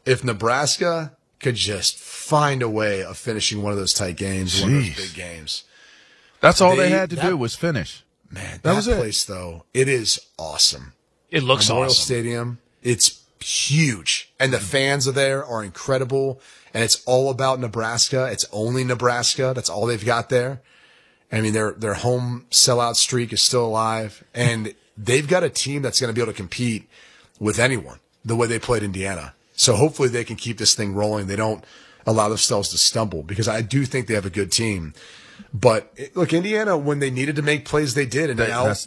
if Nebraska could just find a way of finishing one of those tight games, one of those big games. That's all they had to do was finish. Man, that was place, though, it is awesome. It looks Memorial awesome. Stadium, it's huge. And the fans are there are incredible. And it's all about Nebraska. It's only Nebraska. That's all they've got there. I mean, their home sellout streak is still alive. And they've got a team that's going to be able to compete with anyone the way they played Indiana. So hopefully they can keep this thing rolling. They don't allow themselves to stumble because I do think they have a good team. But look, Indiana, when they needed to make plays, they did. And that's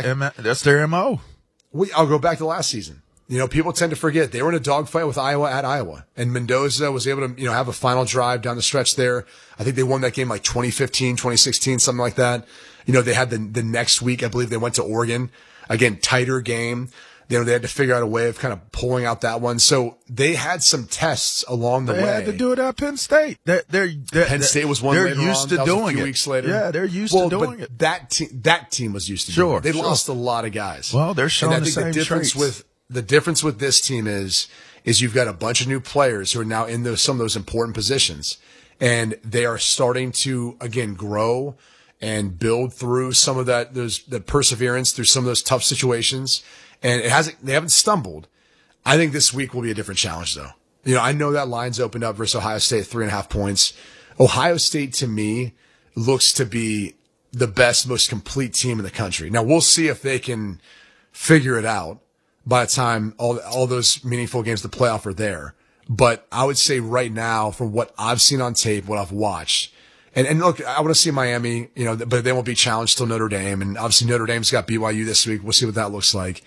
their MO. I'll go back to last season. You know, people tend to forget they were in a dogfight with Iowa at Iowa, and Mendoza was able to, have a final drive down the stretch there. I think they won that game like 2015, 2016, something like that. They had the next week, I believe they went to Oregon. Again, tighter game. They had to figure out a way of kind of pulling out that one. So they had some tests along the way. They had to do it at Penn State. Penn State was one. They're later used on. to That was doing a few it. Weeks later. Yeah, they're used to doing it. That team was used to doing it. They lost a lot of guys. Well, they're showing and I the think same traits. The difference with this team is you've got a bunch of new players who are now in some of those important positions, and they are starting to again grow and build through some of the perseverance through some of those tough situations. And they haven't stumbled. I think this week will be a different challenge, though. I know that line's opened up versus Ohio State, 3.5 points. Ohio State, to me, looks to be the best, most complete team in the country. Now, we'll see if they can figure it out by the time all those meaningful games, the playoff, are there. But I would say right now, from what I've seen on tape, what I've watched, and look, I want to see Miami, but they won't be challenged till Notre Dame. And obviously Notre Dame's got BYU this week. We'll see what that looks like.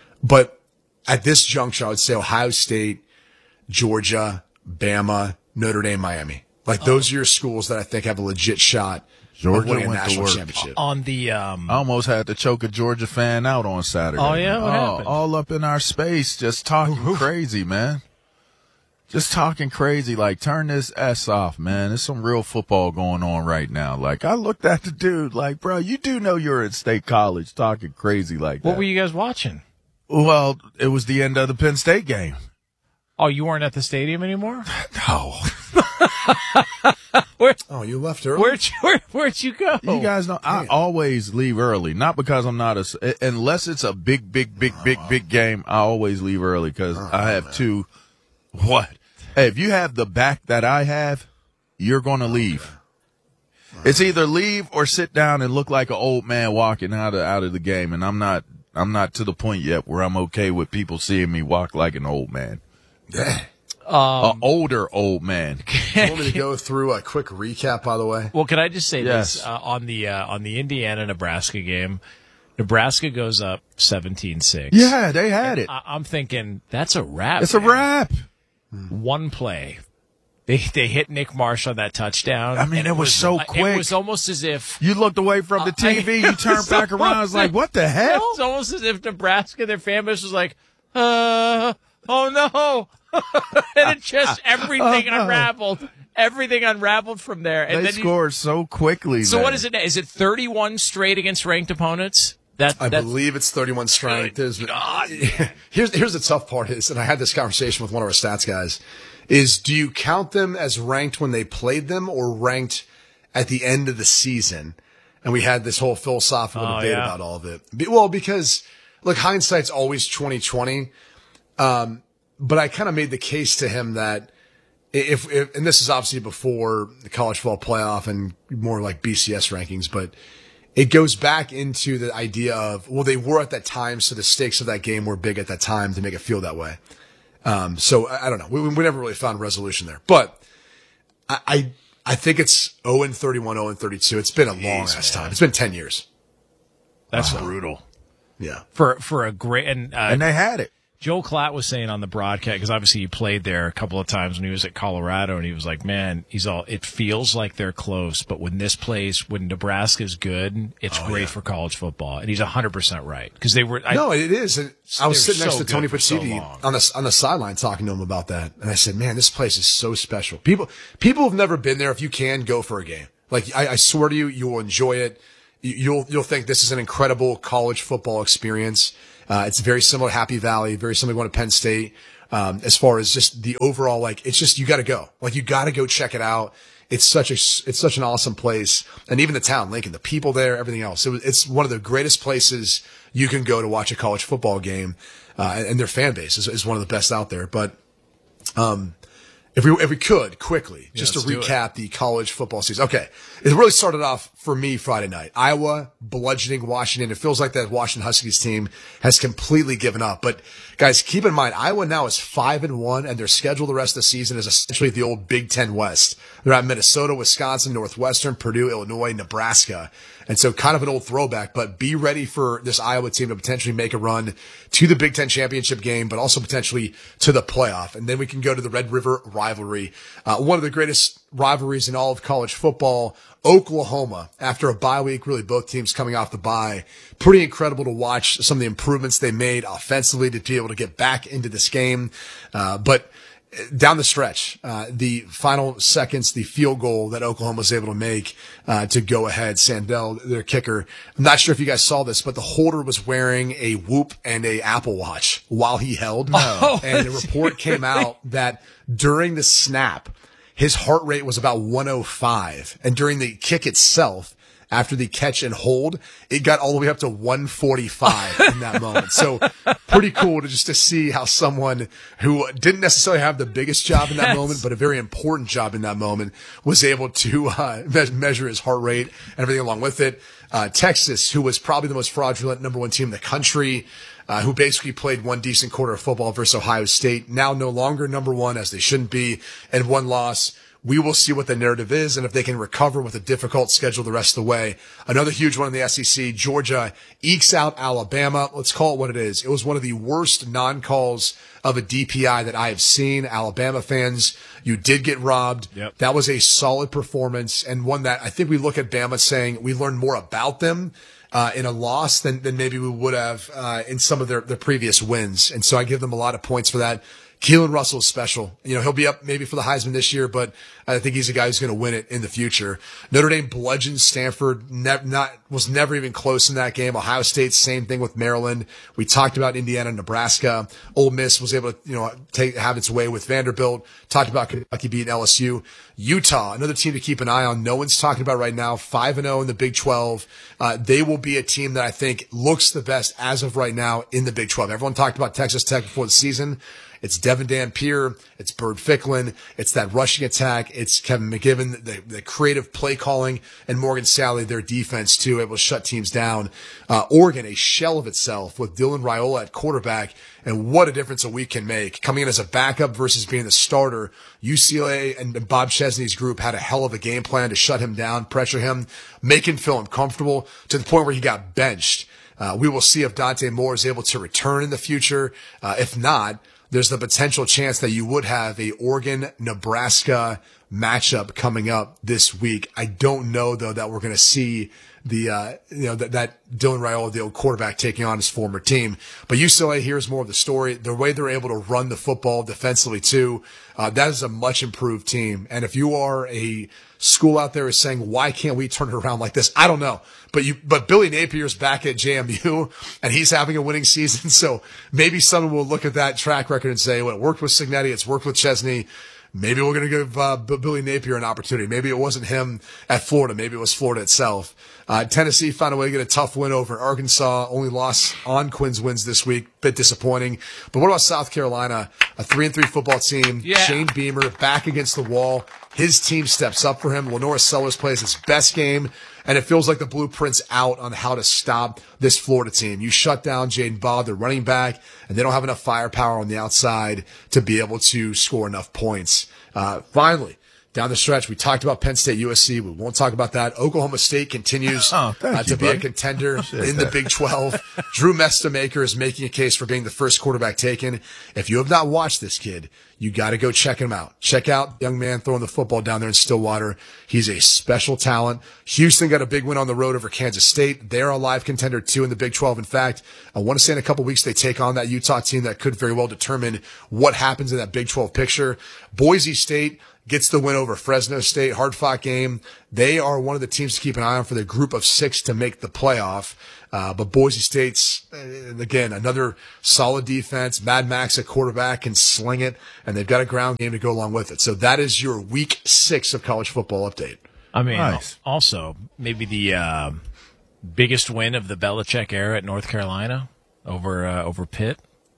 But at this juncture, I would say Ohio State, Georgia, Bama, Notre Dame, Miami. Like those are your schools that I think have a legit shot of winning a national championship. On the I almost had to choke a Georgia fan out on Saturday. Oh yeah, what happened? All up in our space, just talking crazy, man. Just talking crazy, like, turn this S off, man. There's some real football going on right now. Like, I looked at the dude like, bro, you do know you're in State College talking crazy like that. What were you guys watching? Well, it was the end of the Penn State game. Oh, you weren't at the stadium anymore? No. You left early? Where'd you go? You guys know, I always leave early. Not because I'm not unless it's a big game, I always leave early because I have two. What? Hey, if you have the back that I have, you're going to leave. It's either leave or sit down and look like an old man walking out of the game. And I'm not to the point yet where I'm okay with people seeing me walk like an old man. An older old man. You want me to go through a quick recap, by the way? Well, can I just say Yes. this? On the Indiana-Nebraska game, Nebraska goes up 17-6. Yeah, they had it. I'm thinking, that's a wrap. It's a wrap. One play. They hit Nick Marsh on that touchdown. I mean, it was so quick. It was almost as if You looked away from the TV, you turned back around, I was like, what the hell? it's almost as if Nebraska, their fan base was like, oh no. And it just everything unraveled. Everything unraveled from there. And They then scored so quickly. So man. what is it? Is it 31 straight against ranked opponents? I believe it's 31 strength. Here's the tough part is, and I had this conversation with one of our stats guys, is do you count them as ranked when they played them or ranked at the end of the season? And we had this whole philosophical debate about all of it. Well, because look, hindsight's always 20/20. But I kind of made the case to him that if and this is obviously before the college football playoff and more like BCS rankings, but it goes back into the idea of, well, they were at that time, so the stakes of that game were big at that time to make it feel that way. So I don't know. We never really found resolution there. But I think it's 0-31, 0-32. It's been a long ass time. It's been 10 years. That's brutal. Yeah. For a great and they had it. Joel Klatt was saying on the broadcast, because obviously he played there a couple of times when he was at Colorado, and he was like, man, it feels like they're close, but when Nebraska's good, it's great for college football. And he's 100% right. Because they were. No, it is. And I was sitting next to Tony Pacitti Pacitti on the sideline talking to him about that. And I said, man, this place is so special. People have never been there. If you can, go for a game. Like, I swear to you, you will enjoy it. You'll think this is an incredible college football experience. It's very similar to Happy Valley, very similar to going to Penn State. as far as just the overall, like, it's just, you got to go. Like, you got to go check it out. It's such an awesome place. And even the town, Lincoln, the people there, everything else. It's one of the greatest places you can go to watch a college football game. And their fan base is one of the best out there. But, if we could quickly, just to recap the college football season. Okay. It really started off for me Friday night. Iowa bludgeoning Washington. It feels like that Washington Huskies team has completely given up. But guys, keep in mind, Iowa now is 5-1 and their schedule the rest of the season is essentially the old Big Ten West. They're at Minnesota, Wisconsin, Northwestern, Purdue, Illinois, Nebraska. And so kind of an old throwback, but be ready for this Iowa team to potentially make a run to the Big Ten championship game, but also potentially to the playoff. And then we can go to the Red River rivalry. One of the greatest rivalries in all of college football. Oklahoma, after a bye week, really both teams coming off the bye. Pretty incredible to watch some of the improvements they made offensively to be able to get back into this game. But down the stretch, the final seconds, the field goal that Oklahoma was able to make, to go ahead, Sandell, their kicker. I'm not sure if you guys saw this, but the holder was wearing a Whoop and a Apple Watch while he held. And the report came out that during the snap, his heart rate was about 105. And during the kick itself, after the catch and hold, it got all the way up to 145 in that moment. So pretty cool to see how someone who didn't necessarily have the biggest job in that moment, but a very important job in that moment, was able to measure his heart rate and everything along with it. Texas, who was probably the most fraudulent number one team in the country, who basically played one decent quarter of football versus Ohio State, now no longer number one, as they shouldn't be, and one loss. We will see what the narrative is and if they can recover with a difficult schedule the rest of the way. Another huge one in the SEC, Georgia ekes out Alabama. Let's call it what it is. It was one of the worst non-calls of a DPI that I have seen. Alabama fans, you did get robbed. Yep. That was a solid performance, and one that I think we look at Bama saying we learned more about them in a loss than maybe we would have in some of their previous wins. And so I give them a lot of points for that. Keelan Russell is special. You know, he'll be up maybe for the Heisman this year, but I think he's a guy who's going to win it in the future. Notre Dame bludgeoned Stanford, was never even close in that game. Ohio State, same thing with Maryland. We talked about Indiana, Nebraska. Ole Miss was able to, have its way with Vanderbilt. Talked about Kentucky beating LSU. Utah, another team to keep an eye on. No one's talking about right now. 5-0 in the Big 12. They will be a team that I think looks the best as of right now in the Big 12. Everyone talked about Texas Tech before the season. It's Devin Dampier. It's Bird Ficklin. It's that rushing attack. It's Kevin McGivern, the creative play calling, and Morgan Sally, their defense too, able to shut teams down. Oregon, a shell of itself with Dylan Raiola at quarterback. And what a difference a week can make. Coming in as a backup versus being the starter, UCLA and Bob Chesney's group had a hell of a game plan to shut him down, pressure him, make him feel uncomfortable to the point where he got benched. We will see if Dante Moore is able to return in the future. If not, there's the potential chance that you would have a Oregon-Nebraska matchup coming up this week. I don't know, though, that we're going to see that Dylan Raiola, the old quarterback, taking on his former team. But UCLA, here's more of the story. The way they're able to run the football defensively, too, that is a much improved team. And if you are a school out there is saying, why can't we turn it around like this? I don't know. But Billy Napier's back at JMU and he's having a winning season. So maybe someone will look at that track record and say, well, it worked with Cignetti. It's worked with Chesney. Maybe we're going to give Billy Napier an opportunity. Maybe it wasn't him at Florida. Maybe it was Florida itself. Tennessee found a way to get a tough win over Arkansas. Only loss on Quinn's wins this week. Bit disappointing. But what about South Carolina? A 3-3 football team. Yeah. Shane Beamer back against the wall. His team steps up for him. Lenora Sellers plays his best game. And it feels like the blueprint's out on how to stop this Florida team. You shut down Jaden Bobb, their running back, and they don't have enough firepower on the outside to be able to score enough points. Finally, down the stretch, we talked about Penn State, USC. We won't talk about that. Oklahoma State continues to be a contender in the Big 12. Drew Mestamaker is making a case for being the first quarterback taken. If you have not watched this kid, you got to go check him out. Check out the young man throwing the football down there in Stillwater. He's a special talent. Houston got a big win on the road over Kansas State. They're a live contender too in the Big 12. In fact, I want to say in a couple weeks they take on that Utah team that could very well determine what happens in that Big 12 picture. Boise State gets the win over Fresno State, hard-fought game. They are one of the teams to keep an eye on for the group of 6 to make the playoff. But Boise State's, again, another solid defense. Mad Max at quarterback can sling it, and they've got a ground game to go along with it. So that is your week 6 of college football update. I mean, Nice. Also, maybe the biggest win of the Belichick era at North Carolina over Pitt.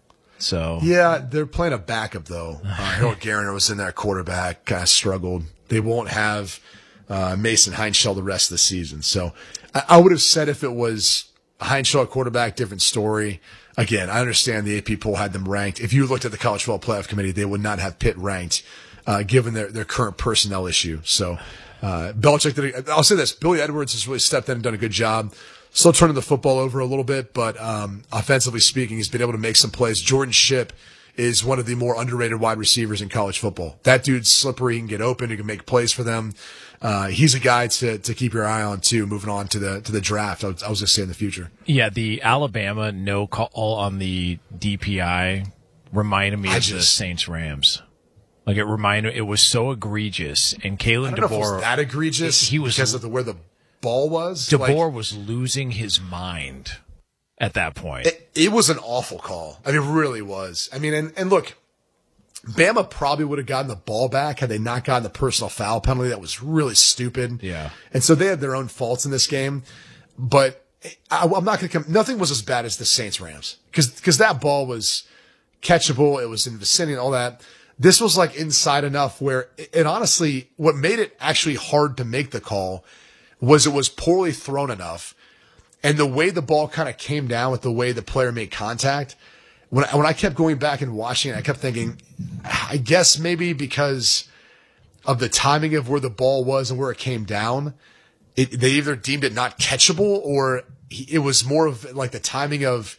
So Yeah, they're playing a backup, though. Harold Garner was in there, quarterback, kind of struggled. They won't have Mason Heinschel the rest of the season. So I would have said if it was Heinschel at quarterback, different story. Again, I understand the AP poll had them ranked. If you looked at the College Football Playoff Committee, they would not have Pitt ranked, given their current personnel issue. So Belichick I'll say this, Billy Edwards has really stepped in and done a good job. Still turning the football over a little bit, but offensively speaking, he's been able to make some plays. Jordan Shipp is one of the more underrated wide receivers in college football. That dude's slippery. He can get open. He can make plays for them. He's a guy to keep your eye on too. Moving on to the draft, I was going to say in the future. yeah, the Alabama no call on the DPI reminded me of the Saints Rams. Like it was so egregious, and Kalen I don't know if it DeBoer was that egregious. He was because of where the ball was. DeBoer was losing his mind at that point. It was an awful call. I mean, it really was. I mean, and look, Bama probably would have gotten the ball back had they not gotten the personal foul penalty. That was really stupid. Yeah. And so they had their own faults in this game, but I'm not going to nothing was as bad as the Saints Rams because that ball was catchable. It was in the vicinity and all that. This was like inside enough where it honestly, what made it actually hard to make the call was it was poorly thrown enough. And the way the ball kind of came down with the way the player made contact, when I kept going back and watching it, I kept thinking, I guess maybe because of the timing of where the ball was and where it came down, they either deemed it not catchable or it was more of like the timing of,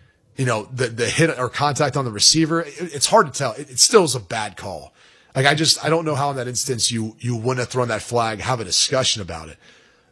the hit or contact on the receiver. It's hard to tell. It still is a bad call. Like I don't know how in that instance you wouldn't have thrown that flag, have a discussion about it.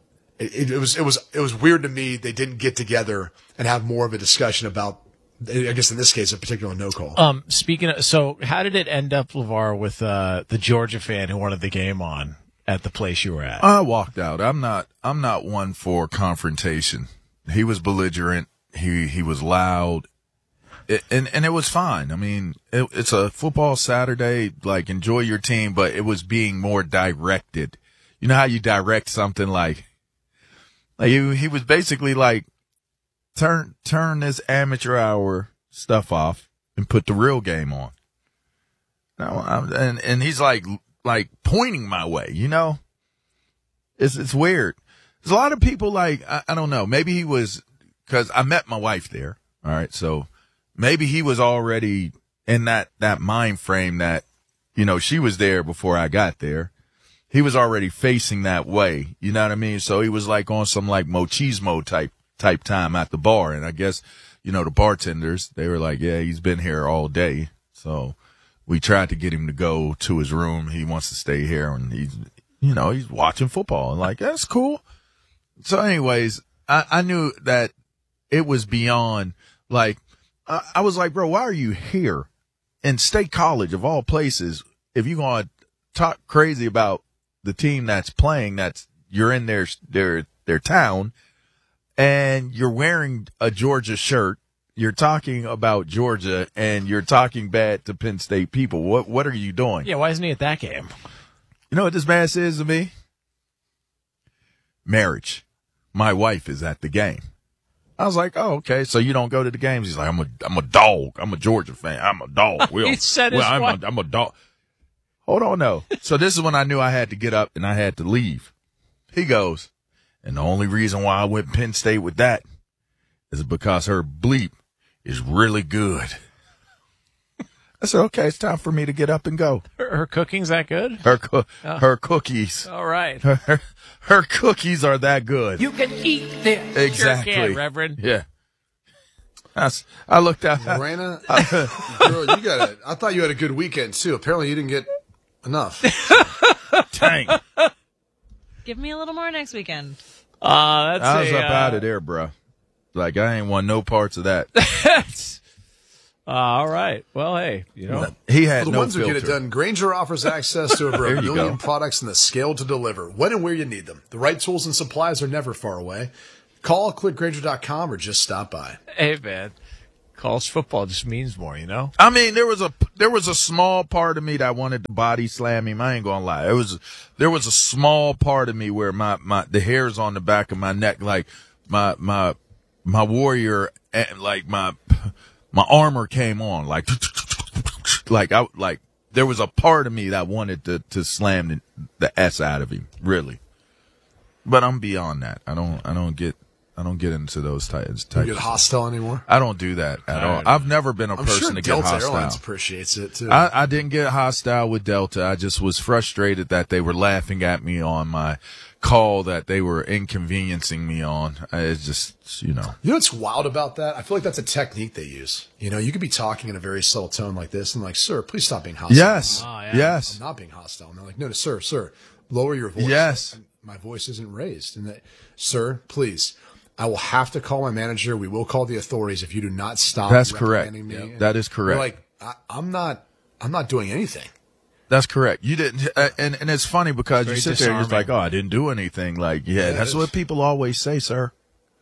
It was weird to me. They didn't get together and have more of a discussion about, I guess in this case, a particular no call. Speaking of, so how did it end up, LeVar, with the Georgia fan who wanted the game on at the place you were at? I walked out. I'm not one for confrontation. He was belligerent. He was loud. And it was fine. I mean, it's a football Saturday, like enjoy your team, but it was being more directed. You know how you direct something like he was basically like, turn this amateur hour stuff off and put the real game on. And he's like pointing my way, it's weird. There's a lot of people like, I don't know, maybe he was, cause I met my wife there. All right. So maybe he was already in that mind frame that, she was there before I got there. He was already facing that way. You know what I mean? So he was like on some like machismo type time at the bar. And I guess, the bartenders, they were like, yeah, he's been here all day. So we tried to get him to go to his room. He wants to stay here and he's watching football and like, that's cool. So anyways, I knew that it was beyond like, I was like, bro, why are you here in State College of all places? If you're going to talk crazy about the team that's playing, you're in their town and you're wearing a Georgia shirt. You're talking about Georgia and you're talking bad to Penn State people. What are you doing? Yeah. Why isn't he at that game? You know what this man says to me? Marriage. My wife is at the game. I was like, oh, okay. So you don't go to the games? He's like, I'm a dog. I'm a Georgia fan. I'm a dog. He said his wife. I'm a dog. Hold on, no. So this is when I knew I had to get up and I had to leave. He goes, and the only reason why I went Penn State with that is because her bleep is really good. I said, okay, it's time for me to get up and go. Her cooking's that good? Her cookies. All right. Her cookies are that good. You can eat this. Exactly. Sure can, Reverend. Yeah. I looked out. Lorena, girl, I thought you had a good weekend too. Apparently you didn't get enough. Dang. Give me a little more next weekend. I was up out of there, bro. Like, I ain't want no parts of that. All right. Well, hey, He had For the no ones who filter. get it done, Grainger offers access to over There a you million go. products and the scale to deliver when and where you need them. The right tools and supplies are never far away. Call, click Grainger.com, or just stop by. hey, man, college football just means more, I mean, there was a small part of me that wanted to body slam him. I ain't gonna lie. There was a small part of me where the hairs on the back of my neck, like my warrior, like my armor came on, like there was a part of me that wanted to slam the S out of him, really. But I'm beyond that. I don't get into those types. You get hostile anymore? I don't do that at all. I've never been a I'm person sure to get Delta hostile. Airlines appreciates it, too. I didn't get hostile with Delta. I just was frustrated that they were laughing at me on my call that they were inconveniencing me on. It's just, You know what's wild about that? I feel like that's a technique they use. You could be talking in a very subtle tone like this and like, sir, please stop being hostile. yes, Oh, yeah. yes. I'm not being hostile. And they're like, no, sir, lower your voice. Yes. And my voice isn't raised. And sir, please, I will have to call my manager. We will call the authorities if you do not stop. That's correct. reprimanding me. That is correct. You're like, I'm not doing anything. That's correct. You didn't, and it's funny because you Very sit there and it's like, disarming. I didn't do anything. Like, Yeah, that's it what is. people always say, sir.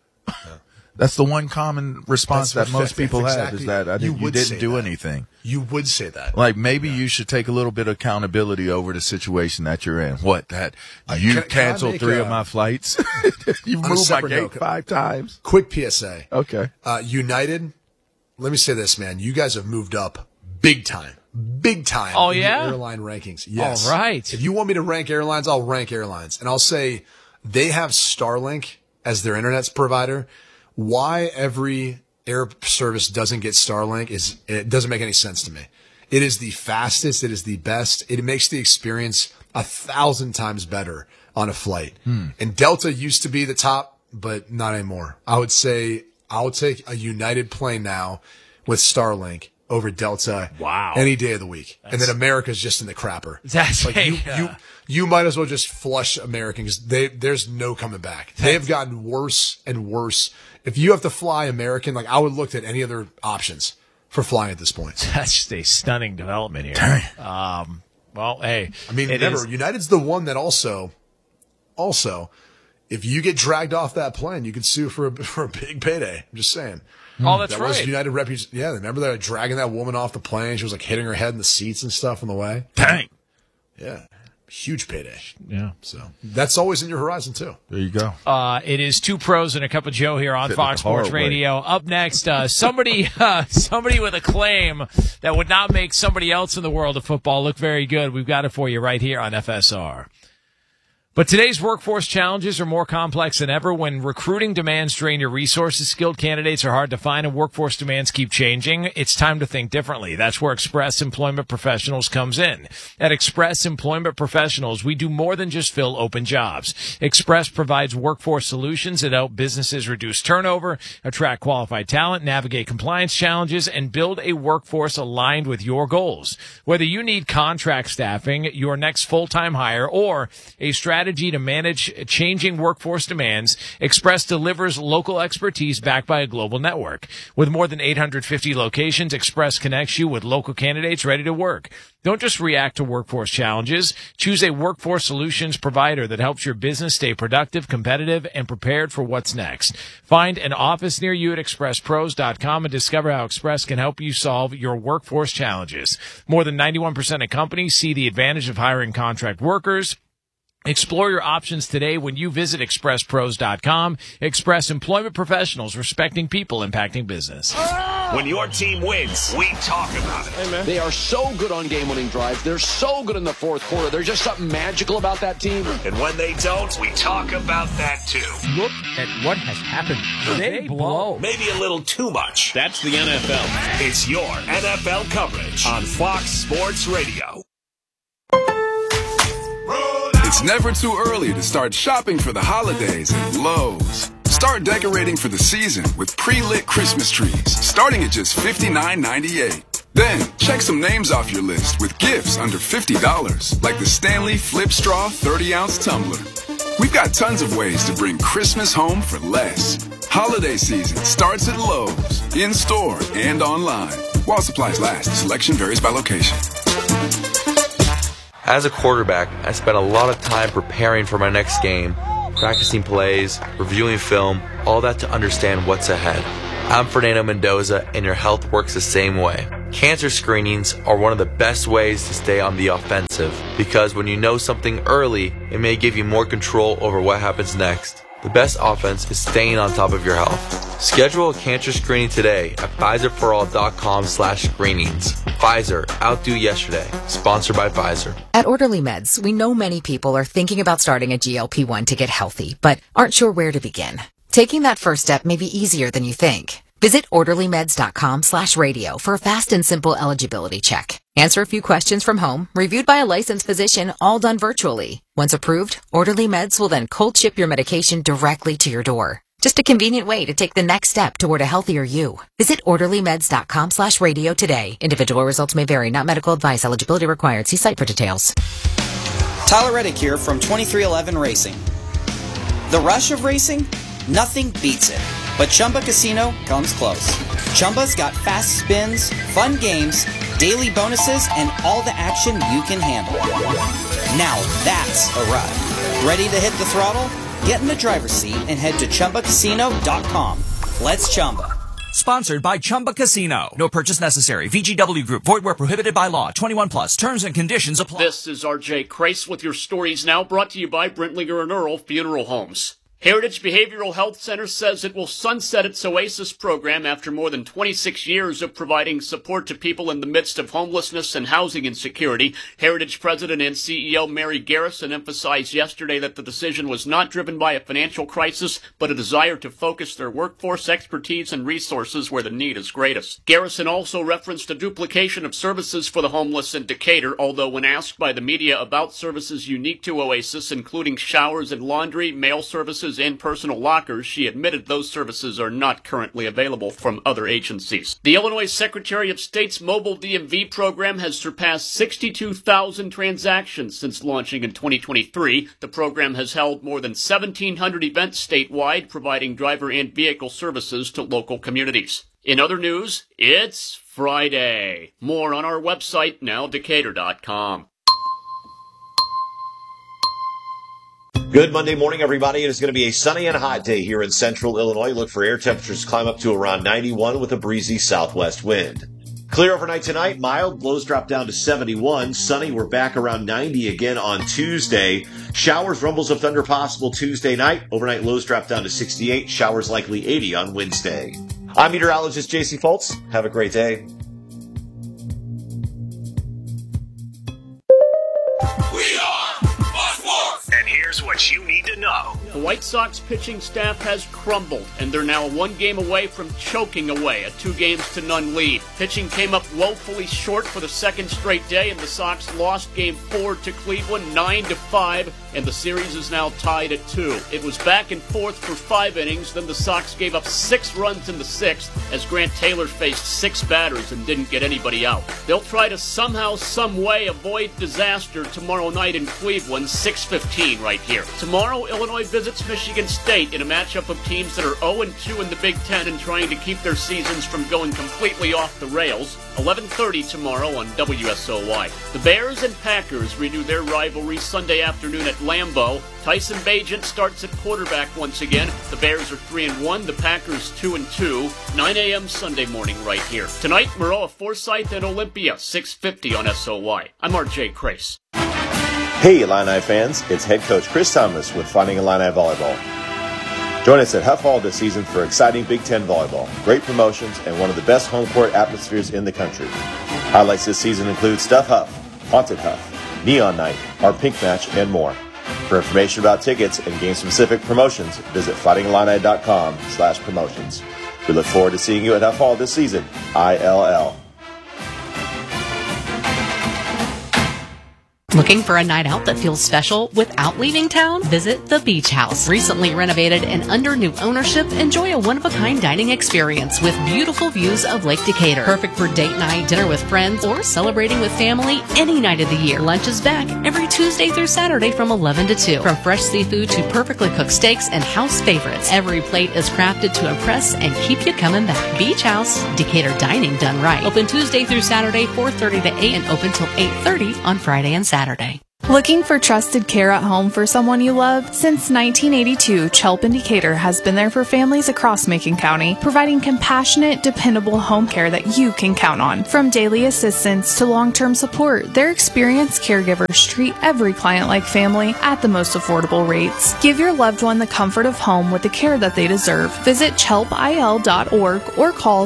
That's the one common response That's that most that's people have exactly- is that you would didn't say do that. anything. You would say that. Like maybe you should take a little bit of accountability over the situation that you're in. What that you can I canceled make 3 a- of my flights. You On a moved my separate gate note, 5 times. Quick PSA. Okay. United, let me say this, man. You guys have moved up big time. Big time. Oh, in yeah? the airline rankings. Yes. All right. If you want me to rank airlines, I'll rank airlines. And I'll say they have Starlink as their internet provider. Why every air service doesn't get Starlink it doesn't make any sense to me. It is the fastest. It is the best. It makes the experience 1,000 times better on a flight. And Delta used to be the top, but not anymore. I would say I'll take a United plane now with Starlink over Delta. Wow. Any day of the week. And then America's just in the crapper. That's like you might as well just flush American because there's no coming back. They have gotten worse and worse. If you have to fly American, like I would look at any other options for flying at this point. That's just a stunning development here. Well, hey, I mean, it remember, is- United's the one that also, if you get dragged off that plane, you could sue for a big payday. I'm just saying. Oh, that's That was right. United reputation. Yeah, remember they were dragging that woman off the plane. She was like hitting her head in the seats and stuff on the way. Dang. Yeah, huge payday. Yeah. So that's always in your horizon too. There you go. It is 2 pros and a cup of Joe here on Fitting Fox the hard Sports way. Radio. Up next, somebody with a claim that would not make somebody else in the world of football look very good. We've got it for you right here on FSR. But today's workforce challenges are more complex than ever. When recruiting demands drain your resources, skilled candidates are hard to find, and workforce demands keep changing. It's time to think differently. That's where Express Employment Professionals comes in. At Express Employment Professionals, we do more than just fill open jobs. Express provides workforce solutions that help businesses reduce turnover, attract qualified talent, navigate compliance challenges, and build a workforce aligned with your goals. Whether you need contract staffing, your next full-time hire, or a strategy to manage changing workforce demands, Express delivers local expertise backed by a global network. With more than 850 locations, Express connects you with local candidates ready to work. Don't just react to workforce challenges. Choose a workforce solutions provider that helps your business stay productive, competitive, and prepared for what's next. Find an office near you at expresspros.com and discover how Express can help you solve your workforce challenges. More than 91% of companies see the advantage of hiring contract workers. Explore your options today when you visit expresspros.com. Express Employment Professionals, respecting people, impacting business. When your team wins, we talk about it. They are so good on game-winning drives. They're so good in the fourth quarter. There's just something magical about that team. And when they don't, we talk about that too. Look at what has happened. They blow. Maybe a little too much. That's the NFL. It's your NFL coverage on Fox Sports Radio. It's never too early to start shopping for the holidays at Lowe's. Start decorating for the season with pre-lit Christmas trees, starting at just $59.98. Then, check some names off your list with gifts under $50, like the Stanley Flip Straw 30-ounce tumbler. We've got tons of ways to bring Christmas home for less. Holiday season starts at Lowe's, in-store and online. While supplies last, selection varies by location. As a quarterback, I spent a lot of time preparing for my next game, practicing plays, reviewing film, all that to understand what's ahead. I'm Fernando Mendoza, and your health works the same way. Cancer screenings are one of the best ways to stay on the offensive, because when you know something early, it may give you more control over what happens next. The best offense is staying on top of your health. Schedule a cancer screening today at PfizerForAll.com/screenings. Pfizer, outdo yesterday. Sponsored by Pfizer. At Orderly Meds, we know many people are thinking about starting a GLP-1 to get healthy, but aren't sure where to begin. Taking that first step may be easier than you think. Visit OrderlyMeds.com/radio for a fast and simple eligibility check. Answer a few questions from home, reviewed by a licensed physician, all done virtually. Once approved, Orderly Meds will then cold ship your medication directly to your door. Just a convenient way to take the next step toward a healthier you. Visit OrderlyMeds.com/radio today. Individual results may vary, not medical advice. Eligibility required. See site for details. Tyler Reddick here from 2311 Racing. The rush of racing? Nothing beats it. But Chumba Casino comes close. Chumba's got fast spins, fun games, daily bonuses, and all the action you can handle. Now that's a ride. Ready to hit the throttle? Get in the driver's seat and head to ChumbaCasino.com. Let's Chumba. Sponsored by Chumba Casino. No purchase necessary. VGW Group. Void where prohibited by law. 21 plus. Terms and conditions apply. This is RJ Crace with your stories now, brought to you by Brentlinger and Earl Funeral Homes. Heritage Behavioral Health Center says it will sunset its OASIS program after more than 26 years of providing support to people in the midst of homelessness and housing insecurity. Heritage President and CEO Mary Garrison emphasized yesterday that the decision was not driven by a financial crisis, but a desire to focus their workforce expertise and resources where the need is greatest. Garrison also referenced a duplication of services for the homeless in Decatur, although when asked by the media about services unique to OASIS, including showers and laundry, mail services, and personal lockers, she admitted those services are not currently available from other agencies. The Illinois Secretary of State's mobile DMV program has surpassed 62,000 transactions since launching in 2023. The program has held more than 1,700 events statewide, providing driver and vehicle services to local communities. In other news, it's Friday. More on our website, nowdecatur.com. Good Monday morning, everybody. It is going to be a sunny and hot day here in central Illinois. Look for air temperatures to climb up to around 91 with a breezy southwest wind. Clear overnight tonight, mild, lows drop down to 71. Sunny, we're back around 90 again on Tuesday. Showers, rumbles of thunder possible Tuesday night. Overnight lows drop down to 68. Showers likely 80 on Wednesday. I'm meteorologist J.C. Foltz. Have a great day. Here's what you need to know. The White Sox pitching staff has crumbled, and they're now one game away from choking away a 2-0 lead. Pitching came up woefully short for the second straight day, and the Sox lost Game 4 to Cleveland 9-5, and the series is now tied at 2. It was back and forth for 5 innings, then the Sox gave up 6 runs in the 6th as Grant Taylor faced 6 batters and didn't get anybody out. They'll try to somehow, some way avoid disaster tomorrow night in Cleveland, 6:15 right here. Tomorrow, Illinois visits Michigan State in a matchup of teams that are 0-2 in the Big Ten and trying to keep their seasons from going completely off the rails. 11:30 tomorrow on WSOY. The Bears and Packers renew their rivalry Sunday afternoon at Lambeau. Tyson Bagent starts at quarterback once again. The Bears are 3-1, the Packers 2-2. 9 a.m. Sunday morning right here. Tonight, Maroa Forsyth and Olympia, 6:50 on SOY. I'm RJ Crace. Hey, Illini fans, it's head coach Chris Thomas with Fighting Illini Volleyball. Join us at Huff Hall this season for exciting Big Ten volleyball, great promotions, and one of the best home court atmospheres in the country. Highlights this season include Stuff Huff, Haunted Huff, Neon Night, our Pink Match, and more. For information about tickets and game-specific promotions, visit fightingillini.com/promotions. We look forward to seeing you at Huff Hall this season. ILL. Looking for a night out that feels special without leaving town? Visit the Beach House. Recently renovated and under new ownership, enjoy a one-of-a-kind dining experience with beautiful views of Lake Decatur. Perfect for date night, dinner with friends, or celebrating with family any night of the year. Lunch is back every Tuesday through Saturday from 11 to 2. From fresh seafood to perfectly cooked steaks and house favorites, every plate is crafted to impress and keep you coming back. Beach House, Decatur dining done right. Open Tuesday through Saturday, 4:30 to 8, and open till 8:30 on Friday and Saturday. Looking for trusted care at home for someone you love? Since 1982, Chelp in Decatur has been there for families across Macon County, providing compassionate, dependable home care that you can count on. From daily assistance to long-term support, their experienced caregivers treat every client like family at the most affordable rates. Give your loved one the comfort of home with the care that they deserve. Visit chelpil.org or call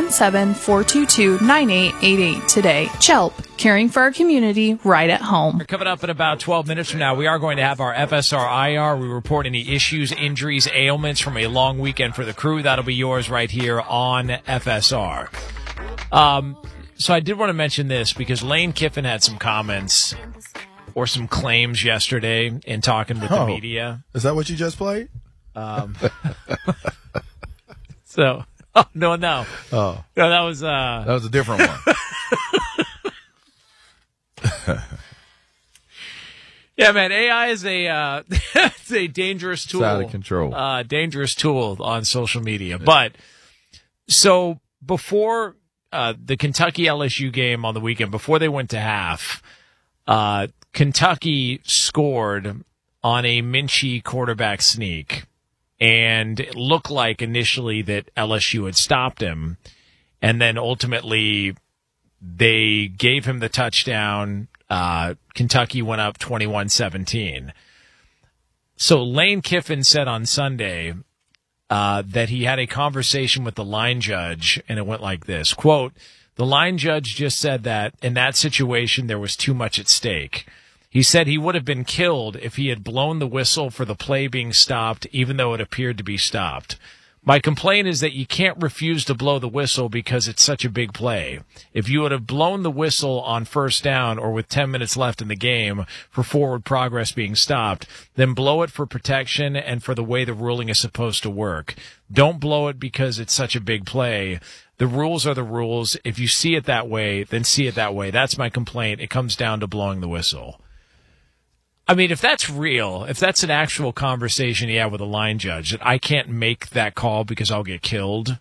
217-422-9888 today. Chelp, caring for our community right at home. Coming up in about 12 minutes from now, we are going to have our FSR IR. We report any issues, injuries, ailments from a long weekend for the crew. That'll be yours right here on FSR. So I did want to mention this because Lane Kiffin had some comments or some claims yesterday in talking with the media. Is that what you just played? No. No, that was a different one. Yeah, man, AI is it's a dangerous tool. It's out of control. Dangerous tool on social media. But so before the Kentucky LSU game on the weekend, before they went to half, Kentucky scored on a Minchie quarterback sneak, and it looked like initially that LSU had stopped him, and then ultimately they gave him the touchdown. Kentucky went up 21-17. So Lane Kiffin said on Sunday that he had a conversation with the line judge, and it went like this, quote, "The line judge just said that in that situation there was too much at stake. He said he would have been killed if he had blown the whistle for the play being stopped, even though it appeared to be stopped. My complaint is that you can't refuse to blow the whistle because it's such a big play. If you would have blown the whistle on first down or with 10 minutes left in the game for forward progress being stopped, then blow it for protection and for the way the ruling is supposed to work. Don't blow it because it's such a big play. The rules are the rules. If you see it that way, then see it that way. That's my complaint. It comes down to blowing the whistle." I mean, if that's real, if that's an actual conversation he had with a line judge, that I can't make that call because I'll get killed,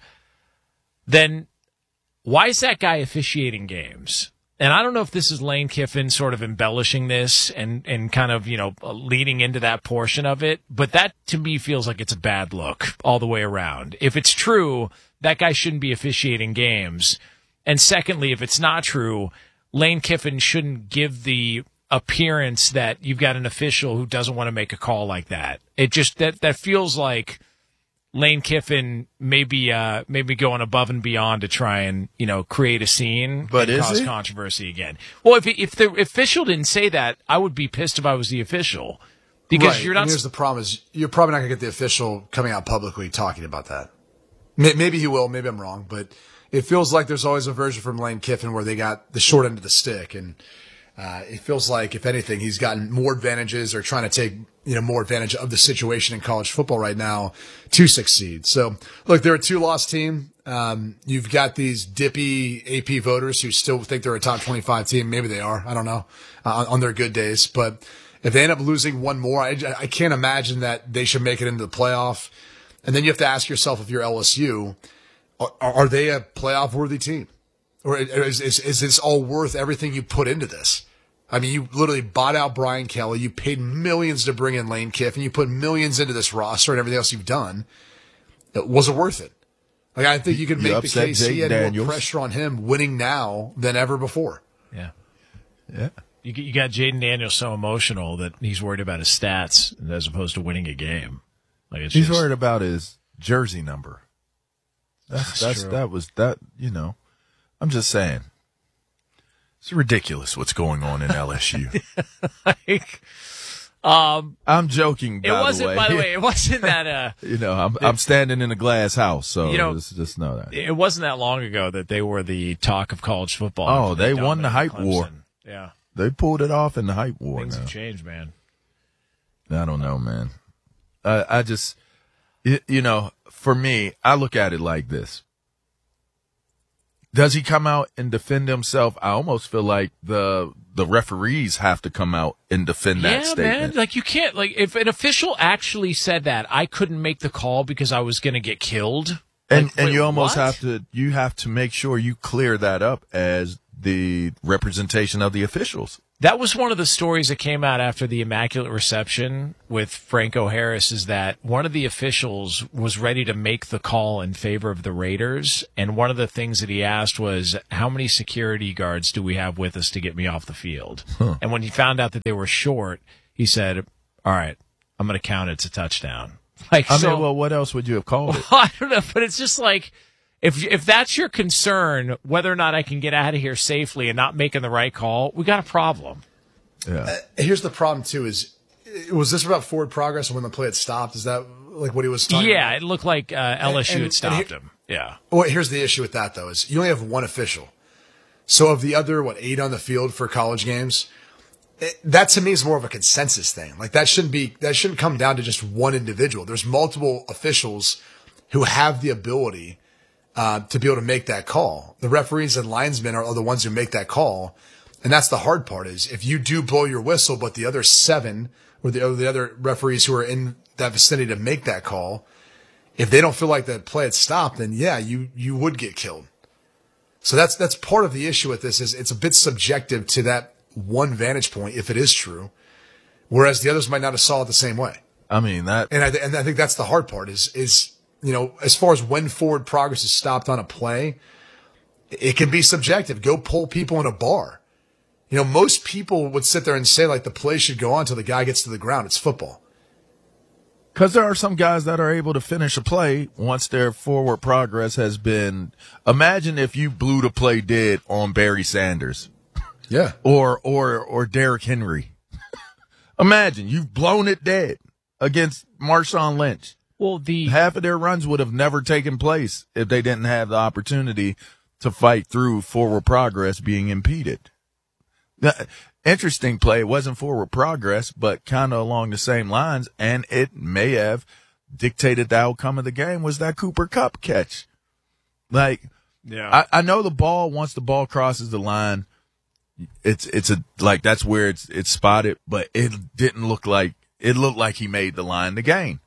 then why is that guy officiating games? And I don't know if this is Lane Kiffin sort of embellishing this and kind of, leading into that portion of it, but that to me feels like it's a bad look all the way around. If it's true, that guy shouldn't be officiating games. And secondly, if it's not true, Lane Kiffin shouldn't give the appearance that you've got an official who doesn't want to make a call like that. It just that feels like Lane Kiffin maybe going above and beyond to try and create a scene, but and cause controversy again. Well, if the official didn't say that, I would be pissed if I was the official, because you're not. And here's the problem: is you're probably not going to get the official coming out publicly talking about that. Maybe he will. Maybe I'm wrong, but it feels like there's always a version from Lane Kiffin where they got the short end of the stick and. It feels like, if anything, he's gotten more advantages or trying to take, more advantage of the situation in college football right now to succeed. So, look, they're a 2-loss team. You've got these dippy AP voters who still think they're a top 25 team. Maybe they are. I don't know, on their good days. But if they end up losing one more, I can't imagine that they should make it into the playoff. And then you have to ask yourself, if you're LSU, are they a playoff-worthy team? Or is this all worth everything you put into this? I mean, you literally bought out Brian Kelly. You paid millions to bring in Lane Kiffin. You put millions into this roster and everything else you've done. Was it worth it? Like, I think you could make the case he had more pressure on him winning now than ever before. Yeah. Yeah. You got Jaden Daniels so emotional that he's worried about his stats as opposed to winning a game. Like he's worried about his jersey number. That's true. That was that, I'm just saying. It's ridiculous what's going on in LSU. I'm joking, by the way. It wasn't that, I'm standing in a glass house, so just know that. It wasn't that long ago that they were the talk of college football. Oh, they won the hype war. Yeah. They pulled it off in the hype war. Things now. have changed, man. I don't know, man. I just, you know, for me, I look at it like this. Does he come out and defend himself? I almost feel like the referees have to come out and defend that statement. Yeah, man. Like, you can't, like, if an official actually said that, I couldn't make the call because I was going to get killed. And Like, you almost what? have to make sure you clear that up as the representation of the officials. That was one of the stories that came out after the Immaculate Reception with Franco Harris, is that one of the officials was ready to make the call in favor of the Raiders. And one of the things that he asked was, how many security guards do we have with us to get me off the field? Huh. And when he found out that they were short, he said, all right, I'm going to count it's a touchdown. Like, I mean, well, what else would you have called it? I don't know, but it's just like, if that's your concern, whether or not I can get out of here safely and not making the right call, we got a problem. Yeah. Here's the problem too: was this about forward progress when the play had stopped? Is that like what he was talking about? Yeah, it looked like LSU had stopped him. Yeah. Well, here's the issue with that though: is you only have one official. So of the other 8 on the field for college games, that to me is more of a consensus thing. Like that shouldn't come down to just one individual. There's multiple officials who have the ability to be able to make that call. The referees and linesmen are the ones who make that call. And that's the hard part, is if you do blow your whistle, but the other 7 or the other referees who are in that vicinity to make that call, if they don't feel like that play had stopped, then yeah, you would get killed. So that's part of the issue with this, is it's a bit subjective to that one vantage point, if it is true, whereas the others might not have saw it the same way. I mean, that, and I think that's the hard part is, you know, as far as when forward progress is stopped on a play, it can be subjective. Go pull people in a bar. You know, most people would sit there and say like the play should go on until the guy gets to the ground. It's football. Because there are some guys that are able to finish a play once their forward progress has been. Imagine if you blew the play dead on Barry Sanders. Yeah. Or Derrick Henry. Imagine you've blown it dead against Marshawn Lynch. Well, half of their runs would have never taken place if they didn't have the opportunity to fight through forward progress being impeded. The interesting play. It wasn't forward progress, but kind of along the same lines, and it may have dictated the outcome of the game, was that Cooper Kupp catch. Like, yeah, I know the ball, once the ball crosses the line, it's like that's where it's spotted, but it didn't look like, it looked like he made the line to gain.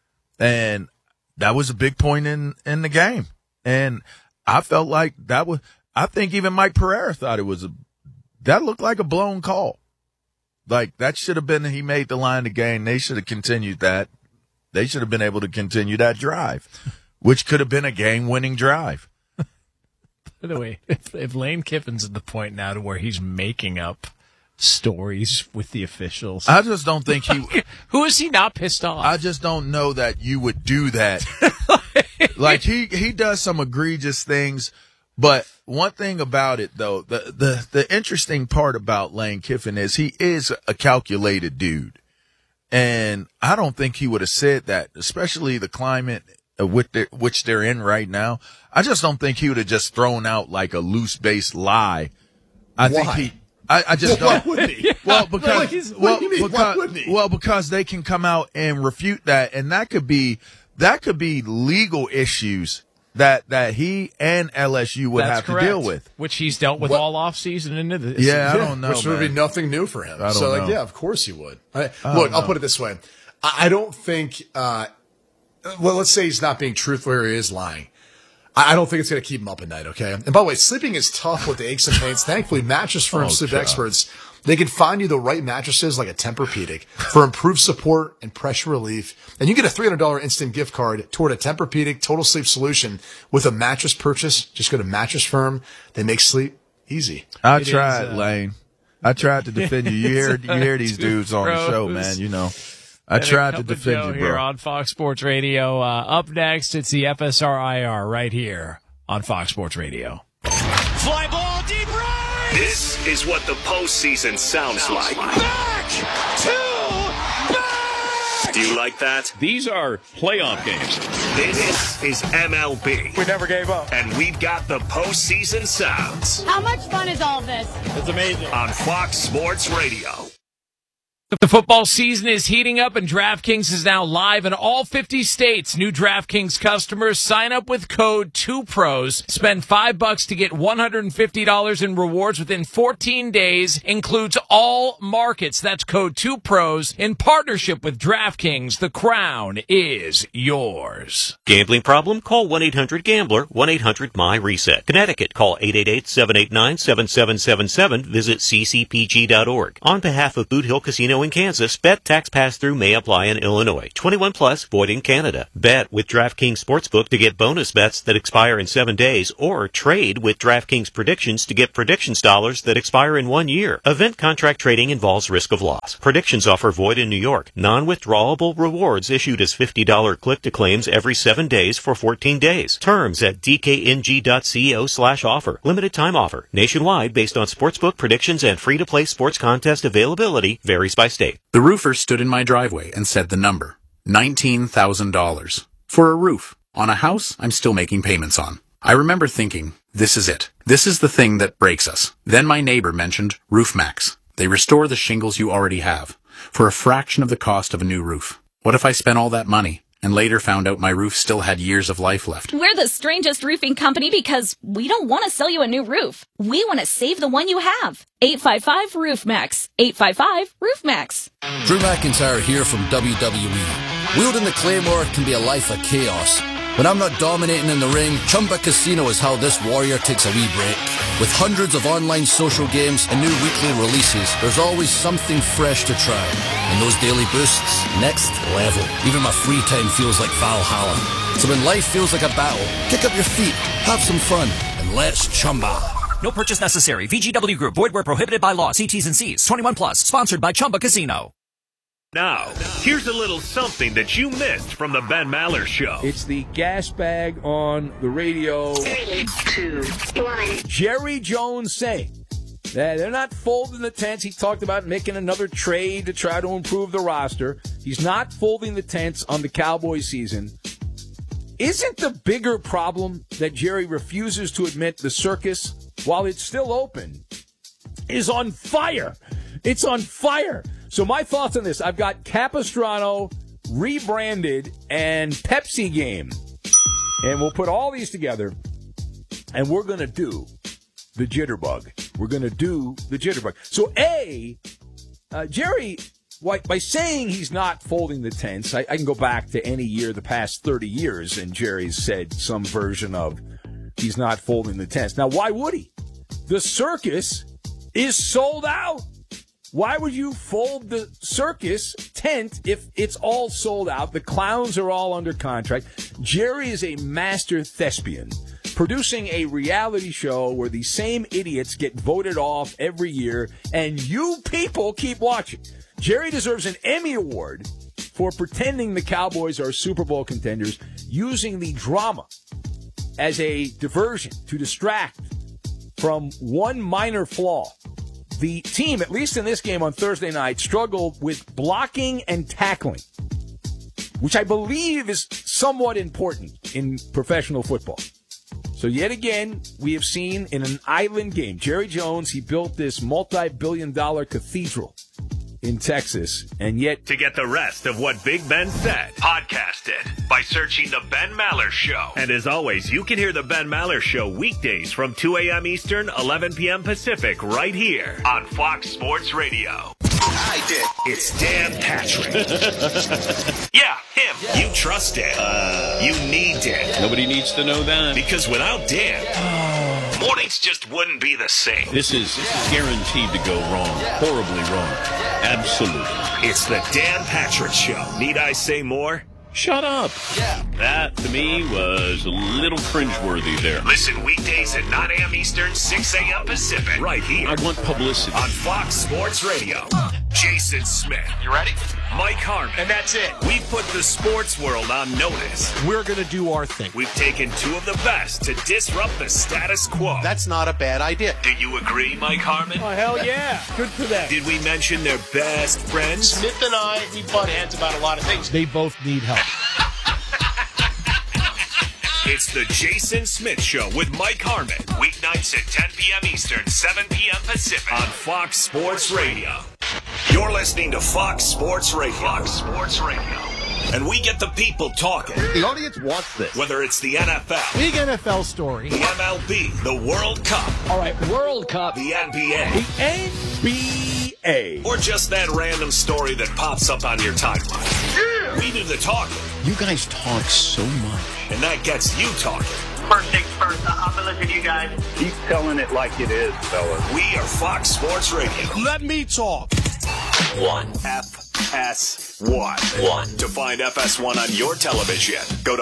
And that was a big point in the game. And I felt like that was, I think even Mike Pereira thought it was that looked like a blown call. Like that should have been, he made the line to gain. They should have continued that. They should have been able to continue that drive, which could have been a game-winning drive. By the way, if Lane Kiffin's at the point now to where he's making up stories with the officials, I just don't think he. Who is he not pissed off? I just don't know that you would do that. Like he does some egregious things, but one thing about it though, the interesting part about Lane Kiffin is he is a calculated dude, and I don't think he would have said that, especially the climate which they're in right now. I just don't think he would have just thrown out like a loose base lie. I just don't. Why wouldn't he? Well, because Why wouldn't he? because they can come out and refute that, and that could be legal issues that he and LSU would have to deal with, which he's dealt with all off season into this. Yeah, I don't know, which would be nothing new for him. I don't so, know. yeah, of course he would. I'll put it this way: I don't think. Well, let's say he's not being truthful or he is lying. I don't think it's going to keep him up at night, okay? And by the way, sleeping is tough with the aches and pains. Thankfully, Mattress Firm Sleep Experts, they can find you the right mattresses like a Tempur-Pedic for improved support and pressure relief. And you get a $300 instant gift card toward a Tempur-Pedic Total Sleep solution with a mattress purchase. Just go to Mattress Firm. They make sleep easy. I tried, Lane. I tried to defend you. You hear these dudes on the show, gross. man. You know. I tried to defend Joe you, bro. Here on Fox Sports Radio. Up next, it's the FSR-IR right here on Fox Sports Radio. Fly ball deep right. This is what the postseason sounds like. Back to back. Do you like like that? These are playoff games. This is MLB. We never gave up. And we've got the postseason sounds. How much fun is all this? It's amazing. On Fox Sports Radio. The football season is heating up, and DraftKings is now live in all 50 states. New DraftKings customers sign up with code 2pros. Spend $5 to get $150 in rewards within 14 days. Includes all markets. That's code 2pros in partnership with DraftKings. The crown is yours. Gambling problem? Call 1-800-GAMBLER, 1-800-MY-RESET. Connecticut, call 888-789-7777. Visit ccpg.org. On behalf of Boot Hill Casino in Kansas, bet tax pass-through may apply in Illinois. 21 plus, void in Canada. Bet with DraftKings Sportsbook to get bonus bets that expire in 7 days, or trade with DraftKings Predictions to get predictions dollars that expire in 1 year. Event contract trading involves risk of loss. Predictions offer void in New York. Non-withdrawable rewards issued as $50 click-to-claims every 7 days for 14 days. Terms at dkng.co/offer. Limited time offer. Nationwide based on sportsbook predictions and free-to-play sports contest availability varies by state. The roofer stood in my driveway and said the number, $19,000. For a roof on a house I'm still making payments on. I remember thinking, this is it. This is the thing that breaks us. Then my neighbor mentioned RoofMax. They restore the shingles you already have for a fraction of the cost of a new roof. What if I spent all that money and later found out my roof still had years of life left? We're the strangest roofing company because we don't want to sell you a new roof. We want to save the one you have. 855-ROOF-MAX. 855-ROOF-MAX. Drew McIntyre here from WWE. Wielding the Claymore can be a life of chaos. When I'm not dominating in the ring, Chumba Casino is how this warrior takes a wee break. With hundreds of online social games and new weekly releases, there's always something fresh to try. And those daily boosts, next level. Even my free time feels like Valhalla. So when life feels like a battle, kick up your feet, have some fun, and let's Chumba. No purchase necessary. VGW Group. Void where prohibited by law. See T's and C's. 21 plus. Sponsored by Chumba Casino. Now, here's a little something that you missed from the Ben Maller Show. It's the gas bag on the radio. 3, 2, 1. Jerry Jones saying that they're not folding the tents. He talked about making another trade to try to improve the roster. He's not folding the tents on the Cowboys season. Isn't the bigger problem that Jerry refuses to admit the circus, while it's still open, is on fire? It's on fire. So my thoughts on this, I've got Capistrano, rebranded, and Pepsi Game. And we'll put all these together, and we're going to do the jitterbug. We're going to do the jitterbug. So, Jerry, by saying he's not folding the tents, I can go back to any year the past 30 years, and Jerry's said some version of he's not folding the tents. Now, why would he? The circus is sold out. Why would you fold the circus tent if it's all sold out? The clowns are all under contract. Jerry is a master thespian, producing a reality show where the same idiots get voted off every year, and you people keep watching. Jerry deserves an Emmy Award for pretending the Cowboys are Super Bowl contenders, using the drama as a diversion to distract from one minor flaw. The team, at least in this game on Thursday night, struggled with blocking and tackling, which I believe is somewhat important in professional football. So yet again, we have seen in an island game, Jerry Jones, he built this multi-billion-dollar cathedral in Texas, and yet... To get the rest of what Big Ben said, podcast it by searching The Ben Maller Show. And as always, you can hear The Ben Maller Show weekdays from 2 a.m. Eastern, 11 p.m. Pacific, right here on Fox Sports Radio. I did. It's Dan Patrick. Yeah, him. Yeah. You trust Dan. You need Dan. Nobody needs to know that. Because without Dan, mornings just wouldn't be the same. This is guaranteed to go wrong. Horribly wrong. Absolutely. It's the Dan Patrick Show. Need I say more? Shut up. Yeah. That, to me, was a little cringeworthy there. Listen weekdays at 9 a.m. Eastern, 6 a.m. Pacific. Right here. I want publicity. On Fox Sports Radio. Jason Smith. You ready? Mike Harmon. And that's it. We put the sports world on notice. We're going to do our thing. We've taken two of the best to disrupt the status quo. That's not a bad idea. Do you agree, Mike Harmon? Oh, hell yeah. Good for them. Did we mention their best friends? Smith and I, we butt heads about a lot of things. They both need help. It's the Jason Smith Show with Mike Harmon. Weeknights at 10 p.m. Eastern, 7 p.m. Pacific on Fox Sports Radio. You're listening to Fox Sports Radio. Fox Sports Radio. And we get the people talking. The audience wants this. Whether it's the NFL, Big NFL story. the MLB, the World Cup, All right, World Cup. the NBA, The NBA. or just that random story that pops up on your timeline. Yeah. We do the talking, You guys talk so much. and that gets you talking. First things first, I'm gonna listen to you guys. Keep telling it like it is, fellas. We are Fox Sports Radio. Let me talk. FS1. To find FS1 on your television, go to